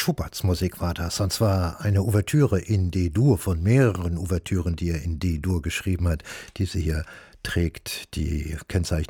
Schuberts Musik war das, und zwar eine Ouvertüre in D-Dur von mehreren Ouvertüren, die er in D-Dur geschrieben hat. Diese hier trägt die Kennzeichnung